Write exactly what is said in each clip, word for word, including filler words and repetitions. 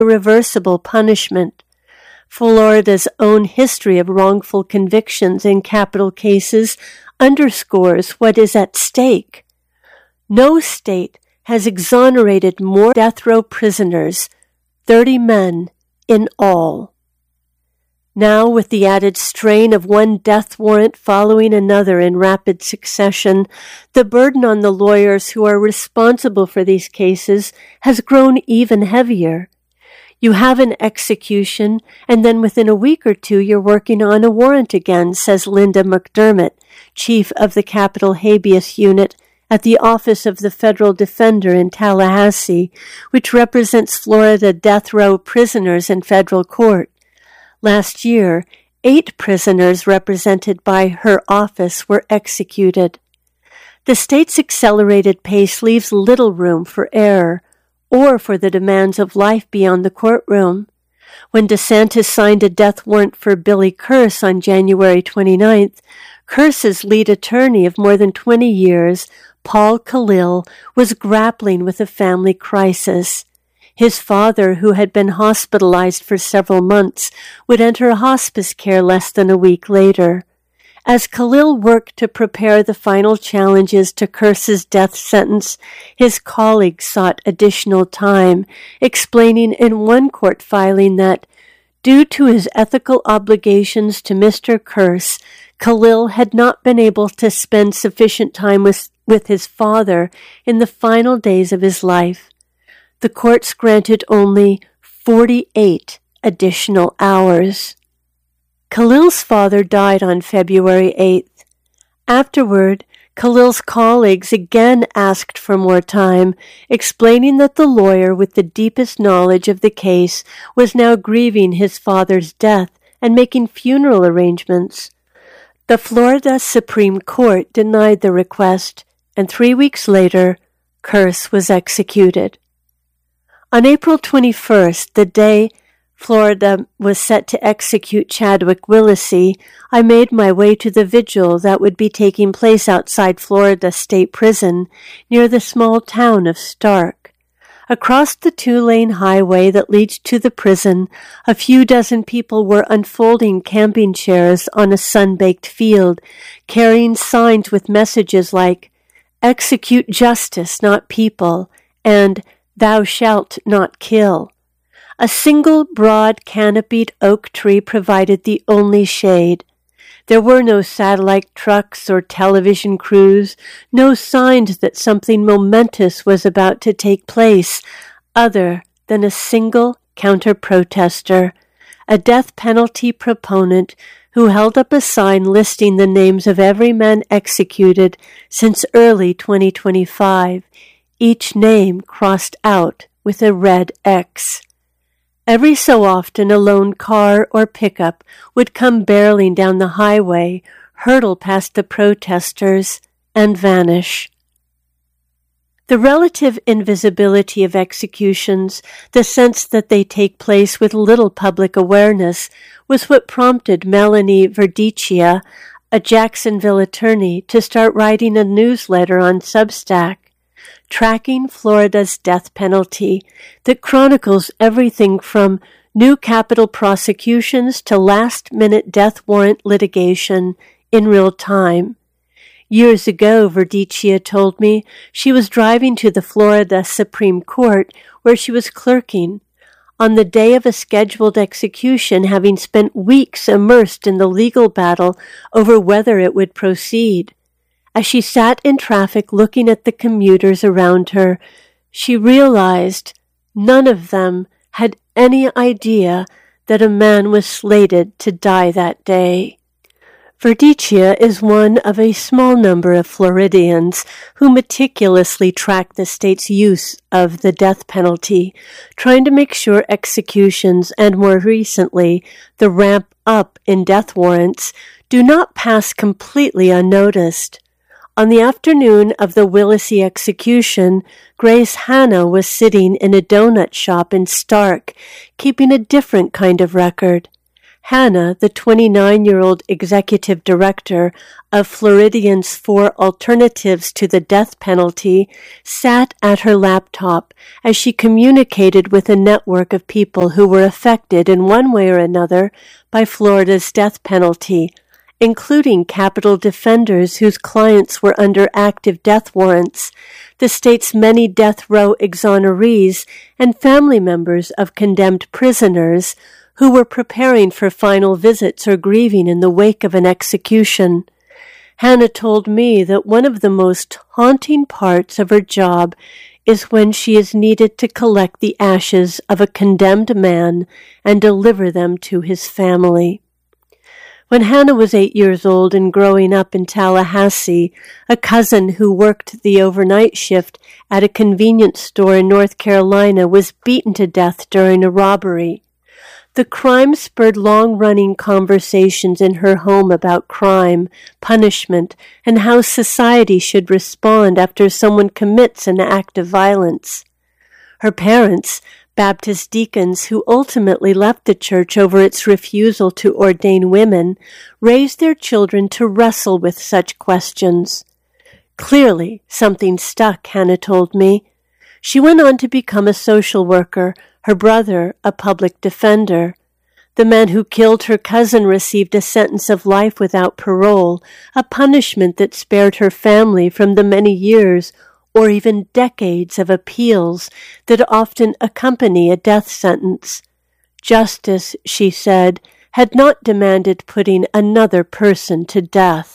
irreversible punishment. Florida's own history of wrongful convictions in capital cases underscores what is at stake. No state has exonerated more death row prisoners, thirty men in all. Now, with the added strain of one death warrant following another in rapid succession, the burden on the lawyers who are responsible for these cases has grown even heavier. You have an execution, and then within a week or two you're working on a warrant again, says Linda McDermott, chief of the Capital Habeas Unit at the Office of the Federal Defender in Tallahassee, which represents Florida death row prisoners in federal court. Last year, eight prisoners represented by her office were executed. The state's accelerated pace leaves little room for error or for the demands of life beyond the courtroom. When DeSantis signed a death warrant for Billy Kearse on January twenty-ninth, Kearse's lead attorney of more than twenty years, Paul Khalil, was grappling with a family crisis. His father, who had been hospitalized for several months, would enter hospice care less than a week later. As Khalil worked to prepare the final challenges to Kearse's death sentence, his colleagues sought additional time, explaining in one court filing that, due to his ethical obligations to Mister Kearse, Khalil had not been able to spend sufficient time with, with his father in the final days of his life. The courts granted only forty-eight additional hours. Khalil's father died on February eighth. Afterward, Khalil's colleagues again asked for more time, explaining that the lawyer with the deepest knowledge of the case was now grieving his father's death and making funeral arrangements. The Florida Supreme Court denied the request, and three weeks later, Kearse was executed. On April twenty-first, the day Florida was set to execute Chadwick Willesee, I made my way to the vigil that would be taking place outside Florida State Prison near the small town of Stark. Across the two-lane highway that leads to the prison, a few dozen people were unfolding camping chairs on a sun-baked field, carrying signs with messages like, "Execute justice, not people," and "Thou shalt not kill." A single broad canopied oak tree provided the only shade. There were no satellite trucks or television crews, no signs that something momentous was about to take place, other than a single counter-protester, a death penalty proponent who held up a sign listing the names of every man executed since early twenty twenty-five, each name crossed out with a red X. Every so often a lone car or pickup would come barreling down the highway, hurtle past the protesters, and vanish. The relative invisibility of executions, the sense that they take place with little public awareness, was what prompted Melanie Verdicchia, a Jacksonville attorney, to start writing a newsletter on Substack, Tracking Florida's Death Penalty, that chronicles everything from new capital prosecutions to last-minute death warrant litigation in real time. Years ago, Verdicchia told me, she was driving to the Florida Supreme Court where she was clerking. On the day of a scheduled execution, having spent weeks immersed in the legal battle over whether it would proceed. As she sat in traffic looking at the commuters around her, she realized none of them had any idea that a man was slated to die that day. Verdicchia is one of a small number of Floridians who meticulously track the state's use of the death penalty, trying to make sure executions and, more recently, the ramp up in death warrants do not pass completely unnoticed. On the afternoon of the Willesee execution, Grace Hanna was sitting in a donut shop in Stark, keeping a different kind of record. Hannah, the twenty-nine-year-old executive director of Floridians for Alternatives to the Death Penalty, sat at her laptop as she communicated with a network of people who were affected in one way or another by Florida's death penalty, including capital defenders whose clients were under active death warrants, the state's many death row exonerees, and family members of condemned prisoners who were preparing for final visits or grieving in the wake of an execution. Hannah told me that one of the most haunting parts of her job is when she is needed to collect the ashes of a condemned man and deliver them to his family. When Hannah was eight years old and growing up in Tallahassee, a cousin who worked the overnight shift at a convenience store in North Carolina was beaten to death during a robbery. The crime spurred long-running conversations in her home about crime, punishment, and how society should respond after someone commits an act of violence. Her parents, Baptist deacons who ultimately left the church over its refusal to ordain women, raised their children to wrestle with such questions. Clearly, something stuck, Hannah told me. She went on to become a social worker, her brother a public defender. The man who killed her cousin received a sentence of life without parole, a punishment that spared her family from the many years or even decades of appeals that often accompany a death sentence. Justice, she said, had not demanded putting another person to death.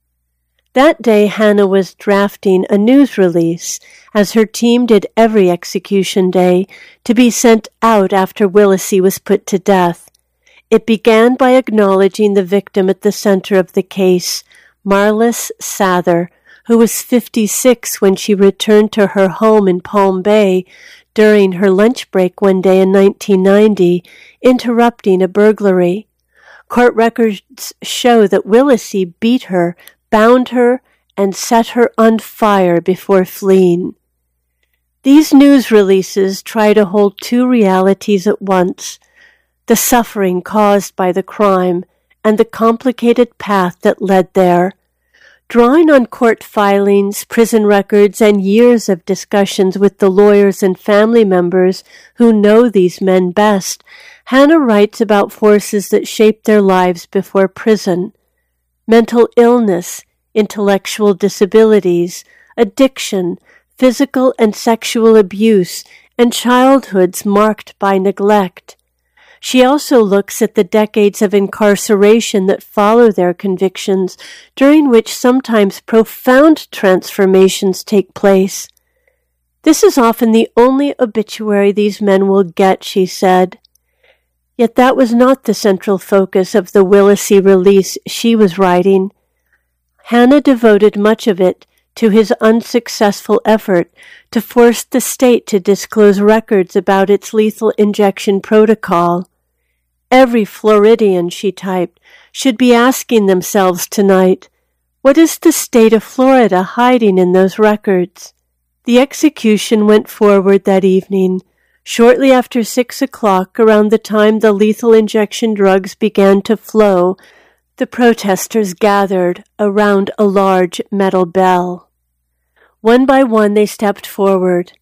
That day, Hannah was drafting a news release, as her team did every execution day, to be sent out after Willacy was put to death. It began by acknowledging the victim at the center of the case, Marlis Sather, who was fifty-six when she returned to her home in Palm Bay during her lunch break one day in nineteen ninety, interrupting a burglary. Court records show that Willacy beat her, bound her, and set her on fire before fleeing. These news releases try to hold two realities at once, the suffering caused by the crime and the complicated path that led there. Drawing on court filings, prison records, and years of discussions with the lawyers and family members who know these men best, Hannah writes about forces that shaped their lives before prison. Mental illness, intellectual disabilities, addiction, physical and sexual abuse, and childhoods marked by neglect. She also looks at the decades of incarceration that follow their convictions, during which sometimes profound transformations take place. This is often the only obituary these men will get, she said. Yet that was not the central focus of the Willacy release she was writing. Hannah devoted much of it to his unsuccessful effort to force the state to disclose records about its lethal injection protocol. Every Floridian, she typed, should be asking themselves tonight, what is the state of Florida hiding in those records? The execution went forward that evening. Shortly after six o'clock, around the time the lethal injection drugs began to flow, the protesters gathered around a large metal bell. One by one they stepped forward.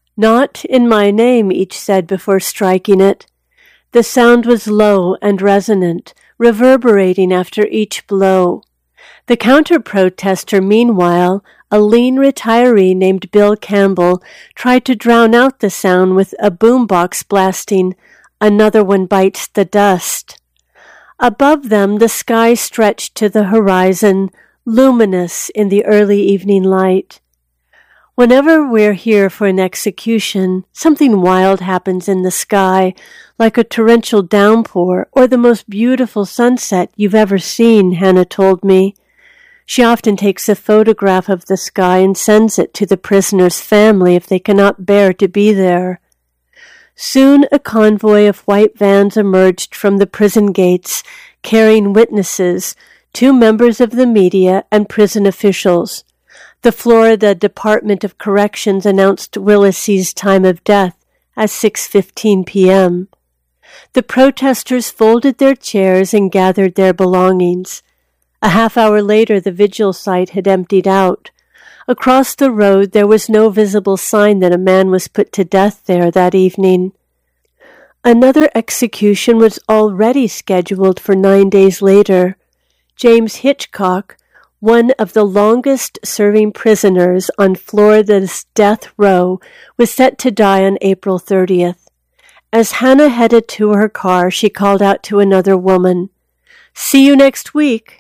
Not in my name, each said before striking it. The sound was low and resonant, reverberating after each blow. The counter-protester, meanwhile, a lean retiree named Bill Campbell, tried to drown out the sound with a boombox blasting, "Another One Bites the Dust." Above them, the sky stretched to the horizon, luminous in the early evening light. Whenever we're here for an execution, something wild happens in the sky, like a torrential downpour or the most beautiful sunset you've ever seen, Hannah told me. She often takes a photograph of the sky and sends it to the prisoner's family if they cannot bear to be there. Soon a convoy of white vans emerged from the prison gates, carrying witnesses, two members of the media, and prison officials. The Florida Department of Corrections announced Willacy's time of death as six fifteen p.m. The protesters folded their chairs and gathered their belongings. A half hour later, the vigil site had emptied out. Across the road, there was no visible sign that a man was put to death there that evening. Another execution was already scheduled for nine days later. James Hitchcock, one of the longest-serving prisoners on Florida's death row, was set to die on April thirtieth. As Hannah headed to her car, she called out to another woman, "See you next week."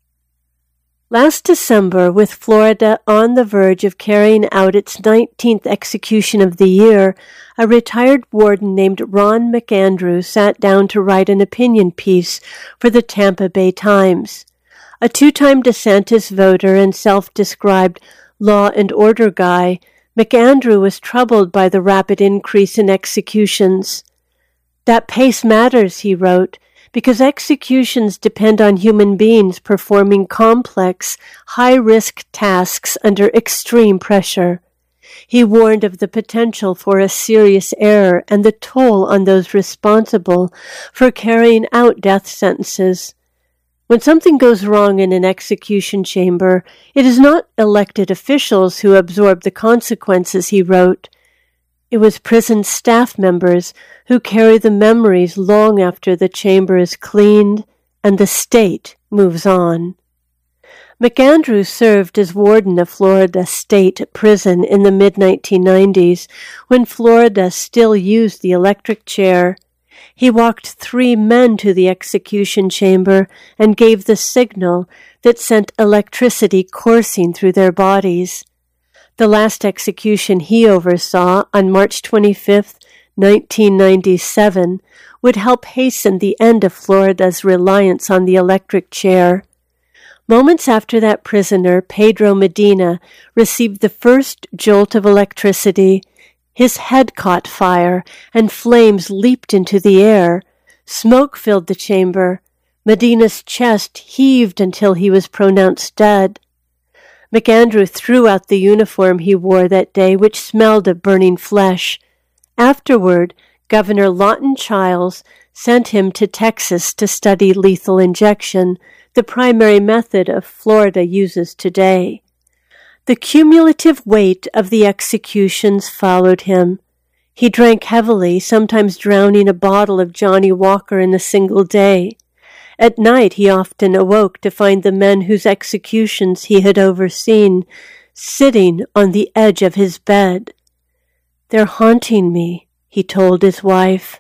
Last December, with Florida on the verge of carrying out its nineteenth execution of the year, a retired warden named Ron McAndrew sat down to write an opinion piece for the Tampa Bay Times. A two-time DeSantis voter and self-described law and order guy, McAndrew was troubled by the rapid increase in executions. "That pace matters," he wrote, "because executions depend on human beings performing complex, high-risk tasks under extreme pressure." He warned of the potential for a serious error and the toll on those responsible for carrying out death sentences. When something goes wrong in an execution chamber, it is not elected officials who absorb the consequences, he wrote. It was prison staff members who carry the memories long after the chamber is cleaned and the state moves on. McAndrew served as warden of Florida State Prison in the mid nineteen nineties, when Florida still used the electric chair. He walked three men to the execution chamber and gave the signal that sent electricity coursing through their bodies. The last execution he oversaw on March twenty-fifth, nineteen ninety-seven, would help hasten the end of Florida's reliance on the electric chair. Moments after that prisoner, Pedro Medina, received the first jolt of electricity, his head caught fire, and flames leaped into the air. Smoke filled the chamber. Medina's chest heaved until he was pronounced dead. McAndrew threw out the uniform he wore that day, which smelled of burning flesh. Afterward, Governor Lawton Chiles sent him to Texas to study lethal injection, the primary method of Florida uses today. The cumulative weight of the executions followed him. He drank heavily, sometimes drowning a bottle of Johnny Walker in a single day. At night he often awoke to find the men whose executions he had overseen sitting on the edge of his bed. "They're haunting me," he told his wife.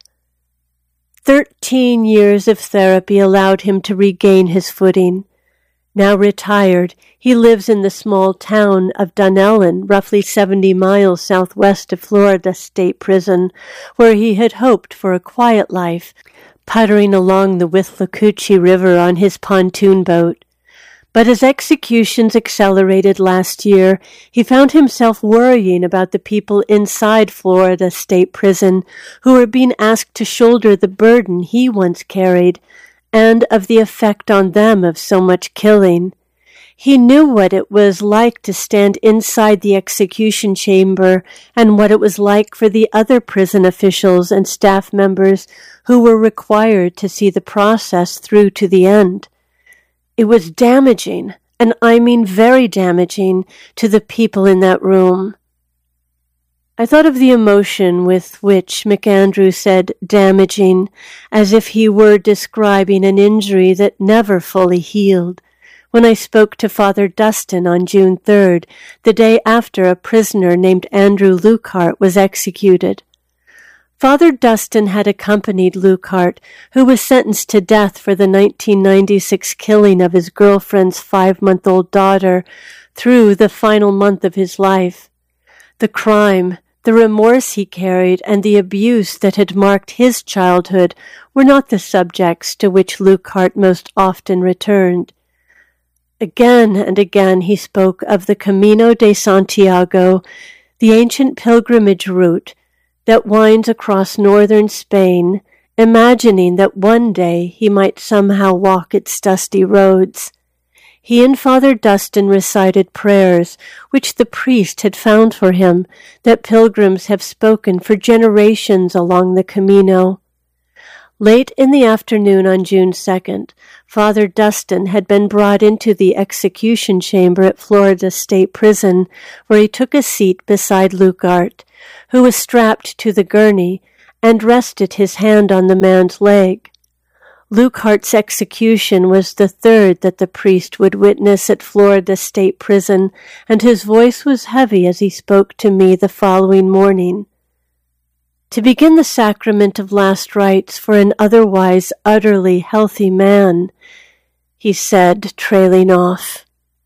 Thirteen years of therapy allowed him to regain his footing. Now retired, he lives in the small town of Dunellen, roughly seventy miles southwest of Florida State Prison, where he had hoped for a quiet life, puttering along the Withlacoochee River on his pontoon boat. But as executions accelerated last year, he found himself worrying about the people inside Florida State Prison who were being asked to shoulder the burden he once carried, and of the effect on them of so much killing. He knew what it was like to stand inside the execution chamber and what it was like for the other prison officials and staff members who were required to see the process through to the end. It was damaging, and I mean very damaging, to the people in that room. I thought of the emotion with which McAndrew said damaging, as if he were describing an injury that never fully healed, when I spoke to Father Dustin on June third, the day after a prisoner named Andrew Lukehart was executed. Father Dustin had accompanied Lukehart, who was sentenced to death for the nineteen ninety-six killing of his girlfriend's five-month-old daughter, through the final month of his life. The crime, the remorse he carried, and the abuse that had marked his childhood were not the subjects to which Lukehart most often returned. Again and again he spoke of the Camino de Santiago, the ancient pilgrimage route that winds across northern Spain, imagining that one day he might somehow walk its dusty roads. He and Father Dustin recited prayers, which the priest had found for him, that pilgrims have spoken for generations along the Camino. Late in the afternoon on June second, Father Dustin had been brought into the execution chamber at Florida State Prison, where he took a seat beside Lukehart, who was strapped to the gurney, and rested his hand on the man's leg. Lukehart's execution was the third that the priest would witness at Florida State Prison, and his voice was heavy as he spoke to me the following morning. To begin the sacrament of last rites for an otherwise utterly healthy man, he said, trailing off.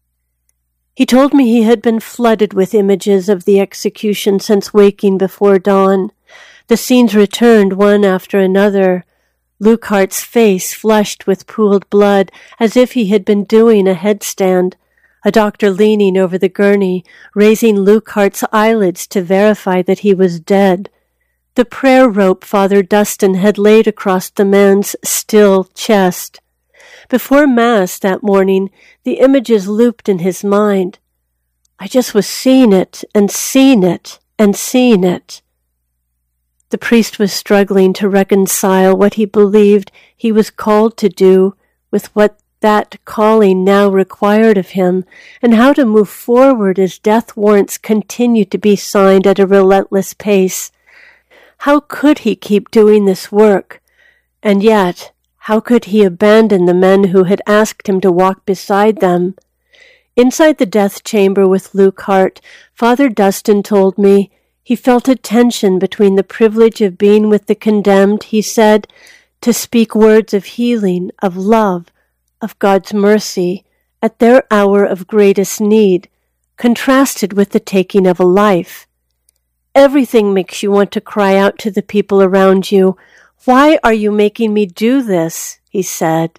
He told me he had been flooded with images of the execution since waking before dawn. The scenes returned one after another. Lukehart's face flushed with pooled blood, as if he had been doing a headstand. A doctor leaning over the gurney, raising Lukehart's eyelids to verify that he was dead. The prayer rope Father Dustin had laid across the man's still chest. Before Mass that morning, the images looped in his mind. I just was seeing it, and seeing it, and seeing it. The priest was struggling to reconcile what he believed he was called to do with what that calling now required of him, and how to move forward as death warrants continued to be signed at a relentless pace. How could he keep doing this work? And yet, how could he abandon the men who had asked him to walk beside them? Inside the death chamber with Lukehart, Father Dustin told me he felt a tension between the privilege of being with the condemned, he said, to speak words of healing, of love, of God's mercy, at their hour of greatest need, contrasted with the taking of a life. Everything makes you want to cry out to the people around you, "Why are you making me do this?" he said.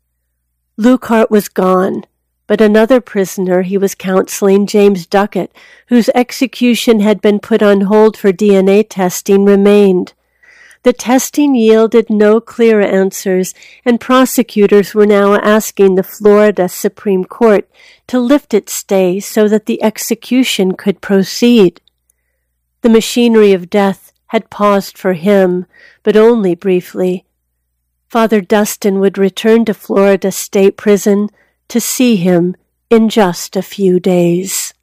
Lukehart was gone. But another prisoner he was counseling, James Duckett, whose execution had been put on hold for D N A testing, remained. The testing yielded no clear answers, and prosecutors were now asking the Florida Supreme Court to lift its stay so that the execution could proceed. The machinery of death had paused for him, but only briefly. Father Dustin would return to Florida State Prison to see him in just a few days.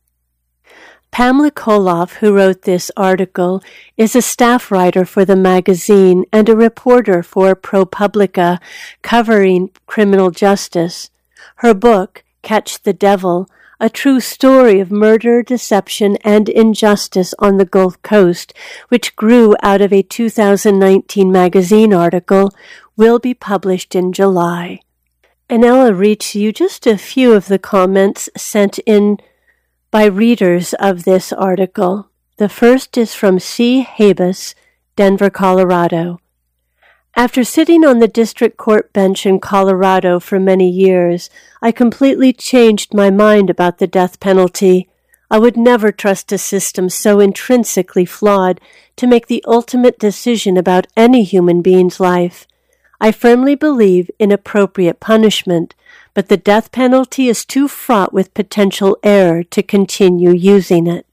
Pamela Koloff, who wrote this article, is a staff writer for the magazine and a reporter for ProPublica covering criminal justice. Her book, Catch the Devil, a true story of murder, deception, and injustice on the Gulf Coast, which grew out of a two thousand nineteen magazine article, will be published in July. And now I'll read to you just a few of the comments sent in by readers of this article. The first is from C. Habus, Denver, Colorado. After sitting on the district court bench in Colorado for many years, I completely changed my mind about the death penalty. I would never trust a system so intrinsically flawed to make the ultimate decision about any human being's life. I firmly believe in appropriate punishment, but the death penalty is too fraught with potential error to continue using it.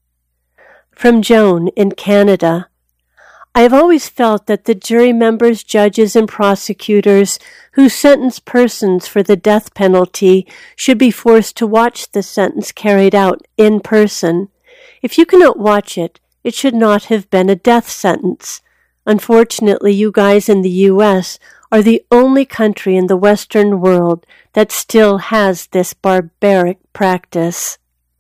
From Joan in Canada. I have always felt that the jury members, judges, and prosecutors who sentence persons for the death penalty should be forced to watch the sentence carried out in person. If you cannot watch it, it should not have been a death sentence. Unfortunately, you guys in the U S are the only country in the Western world that still has this barbaric practice.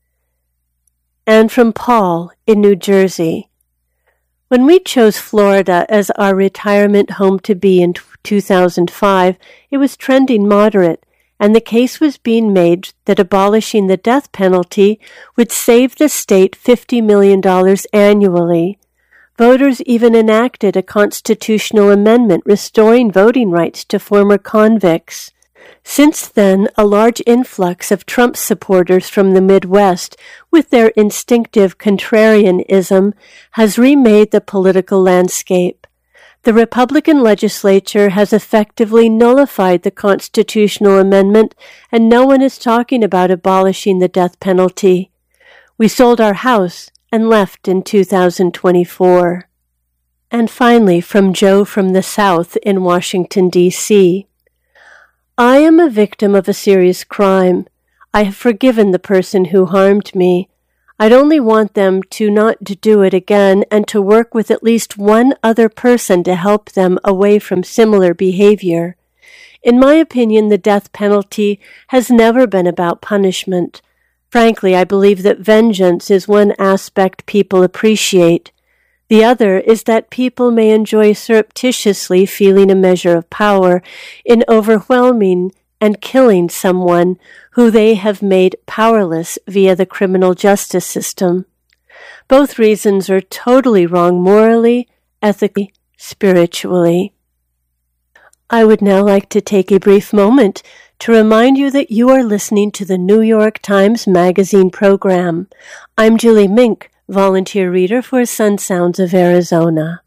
And from Paul in New Jersey. When we chose Florida as our retirement home to be in two thousand five, it was trending moderate, and the case was being made that abolishing the death penalty would save the state fifty million dollars annually. Voters even enacted a constitutional amendment restoring voting rights to former convicts. Since then, a large influx of Trump supporters from the Midwest, with their instinctive contrarianism, has remade the political landscape. The Republican legislature has effectively nullified the constitutional amendment, and no one is talking about abolishing the death penalty. We sold our house and left in two thousand twenty-four. And finally, from Joe from the South in Washington, D C I am a victim of a serious crime. I have forgiven the person who harmed me. I'd only want them to not to do it again and to work with at least one other person to help them away from similar behavior. In my opinion, the death penalty has never been about punishment. Frankly, I believe that vengeance is one aspect people appreciate. The other is that people may enjoy surreptitiously feeling a measure of power in overwhelming and killing someone who they have made powerless via the criminal justice system. Both reasons are totally wrong morally, ethically, spiritually. I would now like to take a brief moment to remind you that you are listening to the New York Times Magazine program. I'm Julie Mink, volunteer reader for Sun Sounds of Arizona.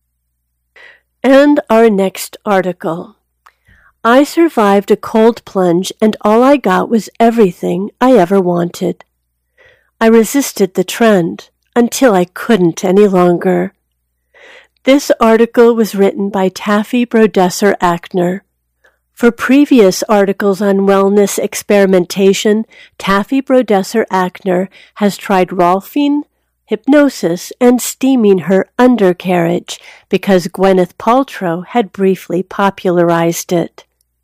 And our next article. I survived a cold plunge and all I got was everything I ever wanted. I resisted the trend until I couldn't any longer. This article was written by Taffy Brodesser-Akner. For previous articles on wellness experimentation, Taffy Brodesser-Akner has tried rolfing, hypnosis, and steaming her undercarriage because Gwyneth Paltrow had briefly popularized it.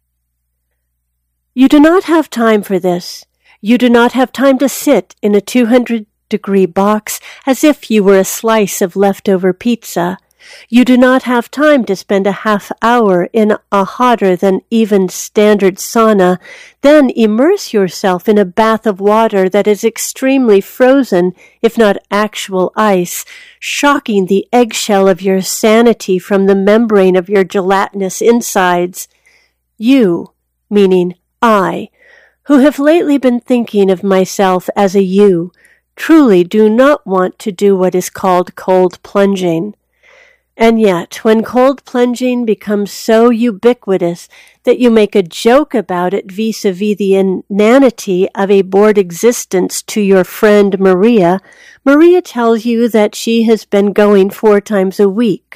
You do not have time for this. You do not have time to sit in a two hundred degree box as if you were a slice of leftover pizza. You do not have time to spend a half hour in a hotter than even standard sauna, then immerse yourself in a bath of water that is extremely frozen, if not actual ice, shocking the eggshell of your sanity from the membrane of your gelatinous insides. You, meaning I, who have lately been thinking of myself as a you, truly do not want to do what is called cold plunging. And yet, when cold plunging becomes so ubiquitous that you make a joke about it vis-a-vis the inanity of a bored existence to your friend Maria, Maria tells you that she has been going four times a week.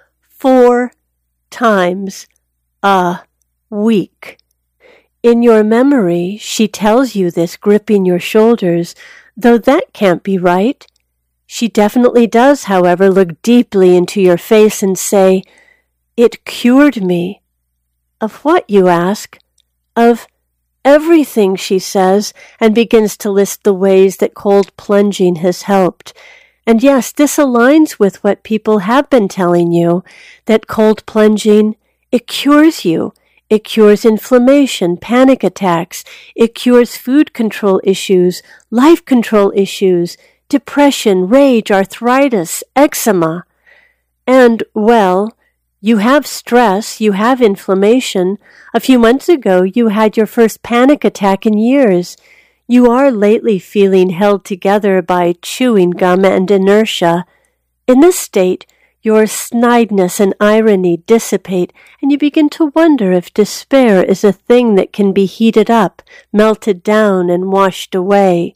Four times a week. In your memory, she tells you this gripping your shoulders, though that can't be right. She definitely does, however, look deeply into your face and say, "It cured me." Of what, you ask? Of everything, she says, and begins to list the ways that cold plunging has helped. And yes, this aligns with what people have been telling you, that cold plunging, it cures you. It cures inflammation, panic attacks. It cures food control issues, life control issues, depression, rage, arthritis, eczema. And, well, you have stress, you have inflammation. A few months ago, you had your first panic attack in years. You are lately feeling held together by chewing gum and inertia. In this state, your snideness and irony dissipate, and you begin to wonder if despair is a thing that can be heated up, melted down, and washed away.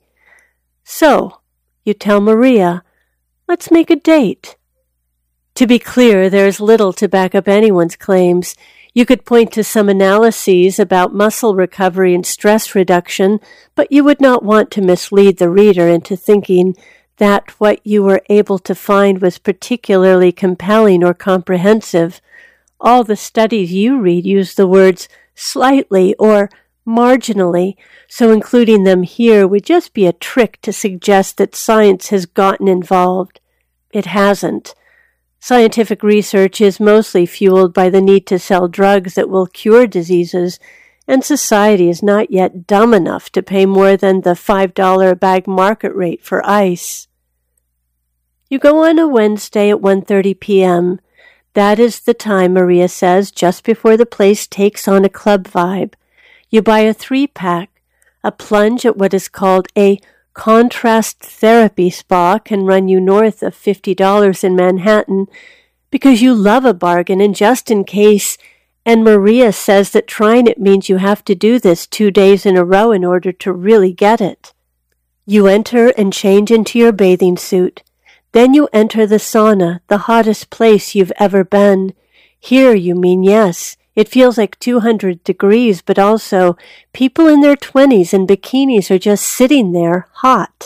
So, you tell Maria, let's make a date. To be clear, there is little to back up anyone's claims. You could point to some analyses about muscle recovery and stress reduction, but you would not want to mislead the reader into thinking that what you were able to find was particularly compelling or comprehensive. All the studies you read use the words slightly or marginally, so including them here would just be a trick to suggest that science has gotten involved. It hasn't. Scientific research is mostly fueled by the need to sell drugs that will cure diseases, and society is not yet dumb enough to pay more than the five dollars a bag market rate for ice. You go on a Wednesday at one thirty p.m. That is the time, Maria says, just before the place takes on a club vibe. You buy a three-pack. A plunge at what is called a contrast therapy spa can run you north of fifty dollars in Manhattan because you love a bargain, and just in case, and Maria says that trying it means you have to do this two days in a row in order to really get it. You enter and change into your bathing suit. Then you enter the sauna, the hottest place you've ever been. Here, you mean, yes. It feels like two hundred degrees, but also people in their twenties in bikinis are just sitting there, hot.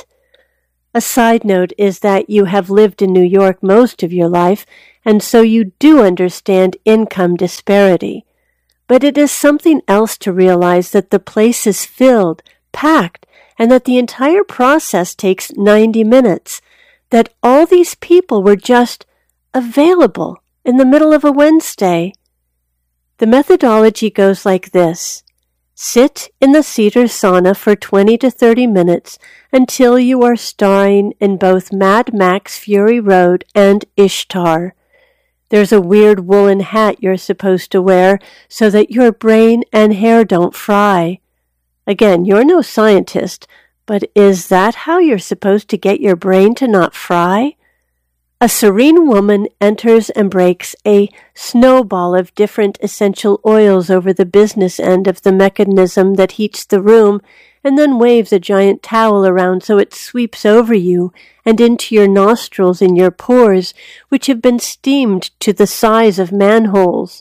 A side note is that you have lived in New York most of your life, and so you do understand income disparity. But it is something else to realize that the place is filled, packed, and that the entire process takes ninety minutes, that all these people were just available in the middle of a Wednesday. The methodology goes like this. Sit in the cedar sauna for twenty to thirty minutes until you are starring in both Mad Max Fury Road and Ishtar. There's a weird woolen hat you're supposed to wear so that your brain and hair don't fry. Again, you're no scientist, but is that how you're supposed to get your brain to not fry? A serene woman enters and breaks a snowball of different essential oils over the business end of the mechanism that heats the room, and then waves a giant towel around so it sweeps over you and into your nostrils and your pores, which have been steamed to the size of manholes.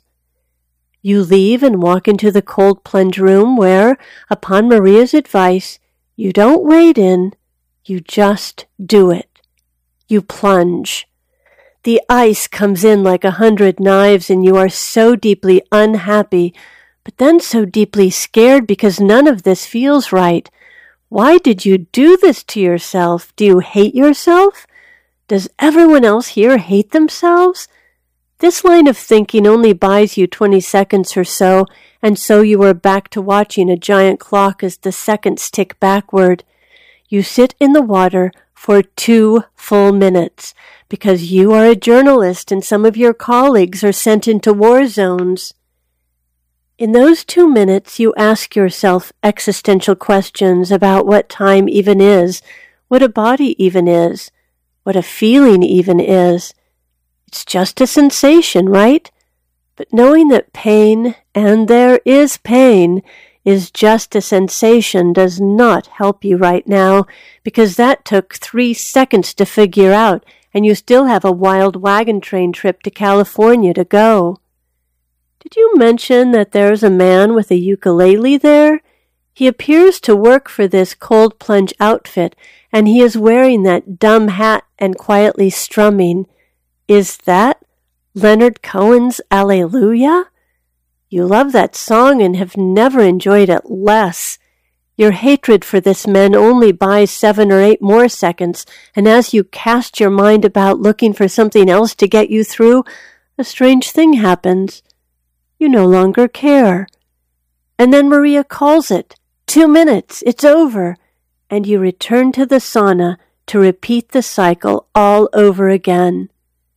You leave and walk into the cold plunge room where, upon Maria's advice, you don't wade in, you just do it. You plunge. The ice comes in like a hundred knives and you are so deeply unhappy, but then so deeply scared because none of this feels right. Why did you do this to yourself? Do you hate yourself? Does everyone else here hate themselves? This line of thinking only buys you twenty seconds or so, and so you are back to watching a giant clock as the seconds tick backward. You sit in the water for two full minutes, because you are a journalist and some of your colleagues are sent into war zones. In those two minutes, you ask yourself existential questions about what time even is, what a body even is, what a feeling even is. It's just a sensation, right? But knowing that pain, and there is pain, is just a sensation does not help you right now, because that took three seconds to figure out, and you still have a wild wagon train trip to California to go. Did you mention that there's a man with a ukulele there? He appears to work for this cold plunge outfit, and he is wearing that dumb hat and quietly strumming. Is that Leonard Cohen's Alleluia? You love that song and have never enjoyed it less. Your hatred for this man only buys seven or eight more seconds, and as you cast your mind about looking for something else to get you through, a strange thing happens. You no longer care. And then Maria calls it. Two minutes, it's over. And you return to the sauna to repeat the cycle all over again.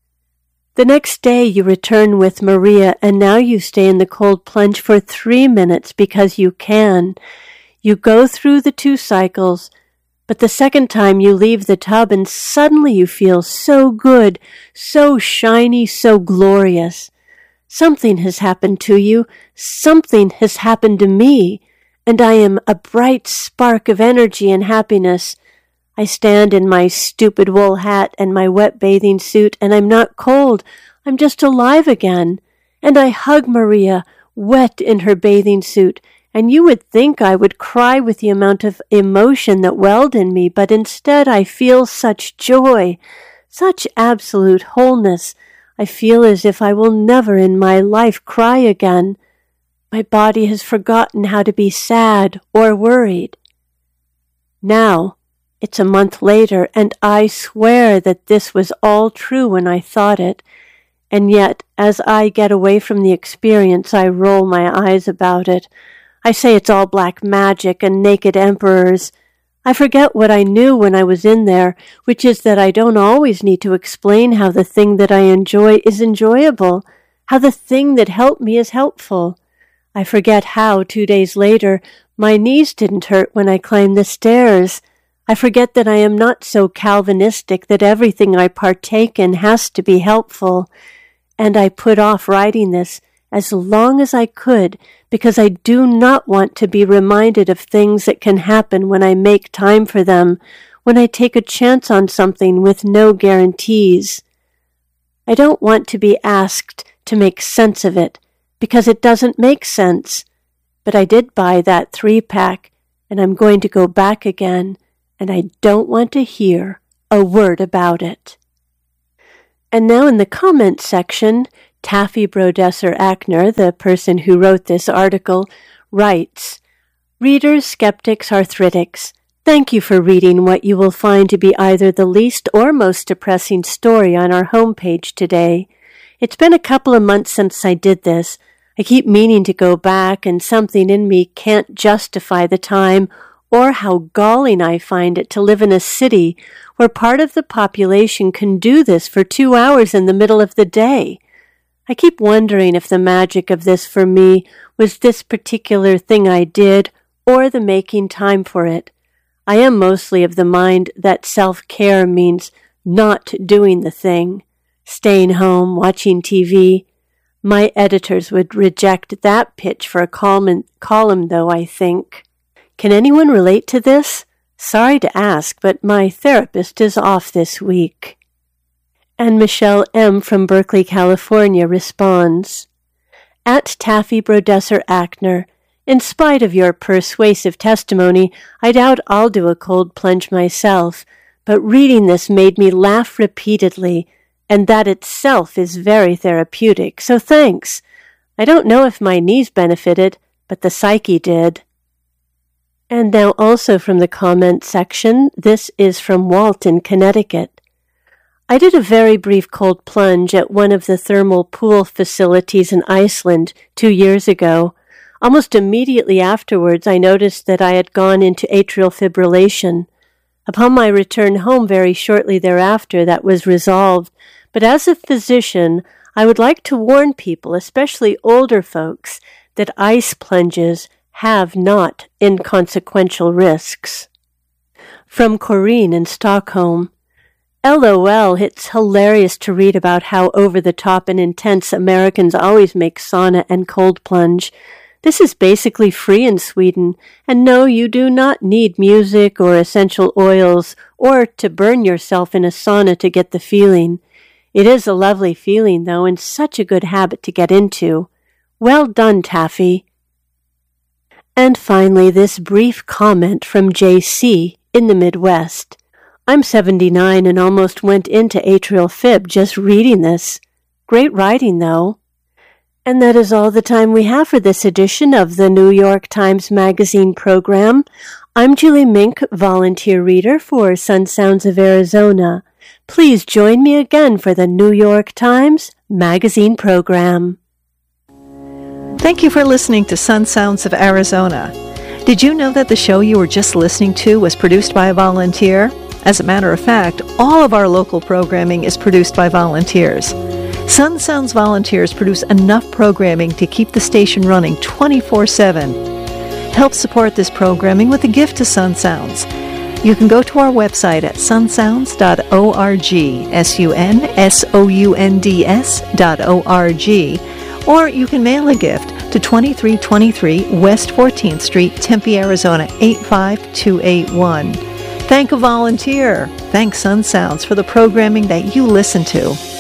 The next day you return with Maria, and now you stay in the cold plunge for three minutes because you can. You go through the two cycles, but the second time you leave the tub and suddenly you feel so good, so shiny, so glorious. Something has happened to you, something has happened to me, and I am a bright spark of energy and happiness. I stand in my stupid wool hat and my wet bathing suit, and I'm not cold. I'm just alive again. And I hug Maria, wet in her bathing suit, and you would think I would cry with the amount of emotion that welled in me, but instead I feel such joy, such absolute wholeness. I feel as if I will never in my life cry again. My body has forgotten how to be sad or worried. Now, it's a month later, and I swear that this was all true when I thought it. And yet, as I get away from the experience, I roll my eyes about it. I say it's all black magic and naked emperors. I forget what I knew when I was in there, which is that I don't always need to explain how the thing that I enjoy is enjoyable, how the thing that helped me is helpful. I forget how, two days later, my knees didn't hurt when I climbed the stairs. I forget that I am not so Calvinistic that everything I partake in has to be helpful. And I put off writing this as long as I could, because I do not want to be reminded of things that can happen when I make time for them, when I take a chance on something with no guarantees. I don't want to be asked to make sense of it, because it doesn't make sense. But I did buy that three-pack, and I'm going to go back again, and I don't want to hear a word about it. And now in the comments section, Taffy Brodesser-Akner, the person who wrote this article, writes, "Readers, skeptics, arthritics, thank you for reading what you will find to be either the least or most depressing story on our homepage today. It's been a couple of months since I did this. I keep meaning to go back, and something in me can't justify the time or how galling I find it to live in a city where part of the population can do this for two hours in the middle of the day. I keep wondering if the magic of this for me was this particular thing I did or the making time for it. I am mostly of the mind that self-care means not doing the thing, staying home, watching T V. My editors would reject that pitch for a column, column though, I think. Can anyone relate to this? Sorry to ask, but my therapist is off this week." And Michelle M. from Berkeley, California responds, "At Taffy Brodesser-Akner, in spite of your persuasive testimony, I doubt I'll do a cold plunge myself, but reading this made me laugh repeatedly, and that itself is very therapeutic, so thanks. I don't know if my knees benefited, but the psyche did." And now also from the comment section, this is from Walt in Connecticut. "I did a very brief cold plunge at one of the thermal pool facilities in Iceland two years ago. Almost immediately afterwards, I noticed that I had gone into atrial fibrillation. Upon my return home very shortly thereafter, that was resolved. But as a physician, I would like to warn people, especially older folks, that ice plunges have not inconsequential risks." From Corrine in Stockholm, "LOL, it's hilarious to read about how over-the-top and intense Americans always make sauna and cold plunge. This is basically free in Sweden, and no, you do not need music or essential oils or to burn yourself in a sauna to get the feeling. It is a lovely feeling, though, and such a good habit to get into. Well done, Taffy." And finally, this brief comment from J C in the Midwest. "I'm seventy-nine and almost went into atrial fib just reading this. Great writing, though." And that is all the time we have for this edition of the New York Times Magazine program. I'm Julie Mink, volunteer reader for Sun Sounds of Arizona. Please join me again for the New York Times Magazine program. Thank you for listening to Sun Sounds of Arizona. Did you know that the show you were just listening to was produced by a volunteer? As a matter of fact, all of our local programming is produced by volunteers. Sun Sounds volunteers produce enough programming to keep the station running twenty-four seven. Help support this programming with a gift to Sun Sounds. You can go to our website at sun sounds dot org, S U N S O U N D S dot O R G, or you can mail a gift to twenty-three twenty-three West fourteenth Street, Tempe, Arizona, eight five two eight one. Thank a volunteer. Thank Sun Sounds for the programming that you listen to.